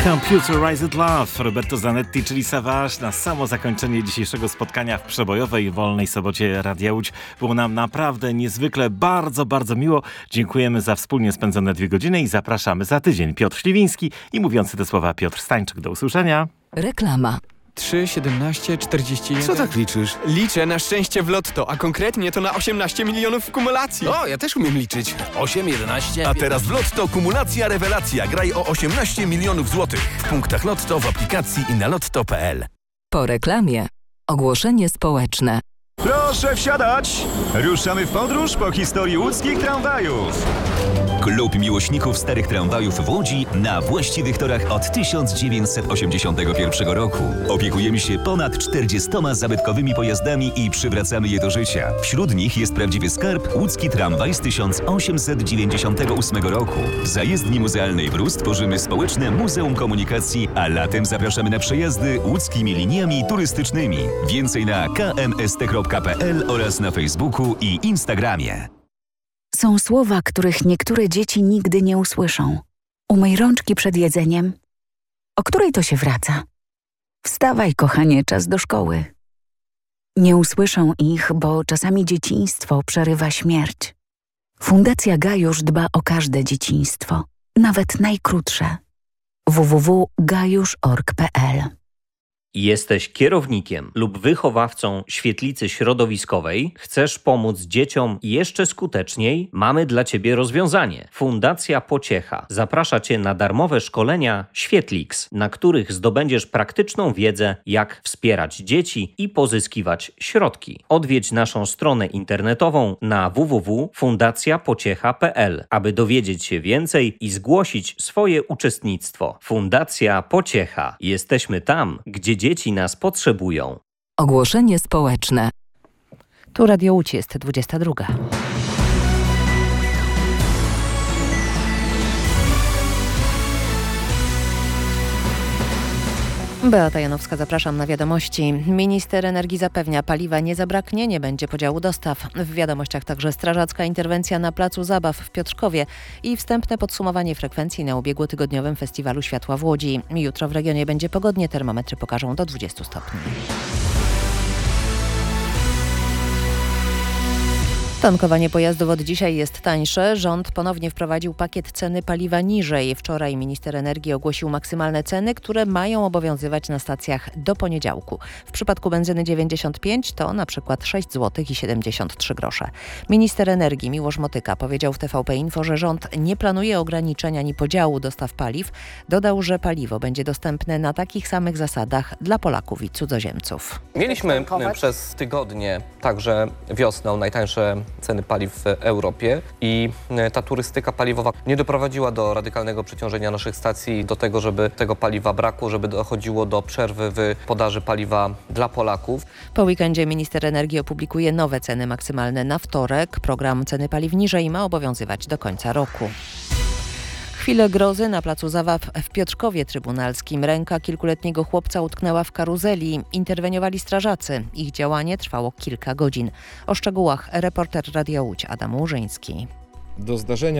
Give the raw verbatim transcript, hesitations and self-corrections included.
Computerized Love, Roberto Zanetti, czyli Savage, na samo zakończenie dzisiejszego spotkania w przebojowej, wolnej sobocie Radia Łódź. Było nam naprawdę niezwykle, bardzo, bardzo miło. Dziękujemy za wspólnie spędzone dwie godziny i zapraszamy za tydzień. Piotr Śliwiński i mówiący te słowa Piotr Stańczyk. Do usłyszenia. Reklama. trzy, siedemnaście, czterdzieści jeden. Co tak liczysz? Liczę na szczęście w lotto, a konkretnie to na osiemnaście milionów w kumulacji. O, ja też umiem liczyć. osiem, jedenaście... A teraz w Lotto kumulacja rewelacja. Graj o osiemnaście milionów złotych. W punktach Lotto, w aplikacji i na lotto kropka pe el. Po reklamie ogłoszenie społeczne. Proszę wsiadać! Ruszamy w podróż po historii łódzkich tramwajów. Klub miłośników starych tramwajów w Łodzi na właściwych torach od tysiąc dziewięćset osiemdziesiątego pierwszego roku. Opiekujemy się ponad czterdziestoma zabytkowymi pojazdami i przywracamy je do życia. Wśród nich jest prawdziwy skarb łódzki tramwaj z tysiąc osiemset dziewięćdziesiątego ósmego roku. W zajezdni muzealnej w Rus tworzymy społeczne Muzeum Komunikacji, a latem zapraszamy na przejazdy łódzkimi liniami turystycznymi. Więcej na ka em es te kropka pe el oraz na Facebooku i Instagramie. Są słowa, których niektóre dzieci nigdy nie usłyszą. Umyj rączki przed jedzeniem. O której to się wraca? Wstawaj, kochanie, czas do szkoły. Nie usłyszą ich, bo czasami dzieciństwo przerywa śmierć. Fundacja Gajusz dba o każde dzieciństwo, nawet najkrótsze. w w w kropka gajusz kropka org kropka pe el. Jesteś kierownikiem lub wychowawcą świetlicy środowiskowej? Chcesz pomóc dzieciom jeszcze skuteczniej? Mamy dla Ciebie rozwiązanie. Fundacja Pociecha zaprasza Cię na darmowe szkolenia Świetlix, na których zdobędziesz praktyczną wiedzę, jak wspierać dzieci i pozyskiwać środki. Odwiedź naszą stronę internetową na w w w kropka fundacja pociecha kropka pe el, aby dowiedzieć się więcej i zgłosić swoje uczestnictwo. Fundacja Pociecha. Jesteśmy tam, gdzie dzieci nas potrzebują. Ogłoszenie społeczne. Tu Radio Łódź, jest dwudziesta druga. Beata Janowska, zapraszam na wiadomości. Minister energii zapewnia, paliwa nie zabraknie, nie będzie podziału dostaw. W wiadomościach także strażacka interwencja na placu zabaw w Piotrkowie i wstępne podsumowanie frekwencji na ubiegłotygodniowym Festiwalu Światła w Łodzi. Jutro w regionie będzie pogodnie, termometry pokażą do dwudziestu stopni. Tankowanie pojazdów od dzisiaj jest tańsze. Rząd ponownie wprowadził pakiet ceny paliwa niżej. Wczoraj minister energii ogłosił maksymalne ceny, które mają obowiązywać na stacjach do poniedziałku. W przypadku benzyny dziewięćdziesiąt pięć to na przykład sześć złotych i siedemdziesiąt trzy grosze. Minister energii Miłosz Motyka powiedział w T V P Info, że rząd nie planuje ograniczeń ani podziału dostaw paliw. Dodał, że paliwo będzie dostępne na takich samych zasadach dla Polaków i cudzoziemców. Mieliśmy przez tygodnie, także wiosną, najtańsze ceny paliw w Europie i ta turystyka paliwowa nie doprowadziła do radykalnego przeciążenia naszych stacji, do tego, żeby tego paliwa brakło, żeby dochodziło do przerwy w podaży paliwa dla Polaków. Po weekendzie minister energii opublikuje nowe ceny maksymalne na wtorek. Program ceny paliw niżej ma obowiązywać do końca roku. Chwilę grozy na placu zabaw w Piotrkowie Trybunalskim. Ręka kilkuletniego chłopca utknęła w karuzeli. Interweniowali strażacy. Ich działanie trwało kilka godzin. O szczegółach reporter Radia Łódź Adam Łużyński. Do zdarzenia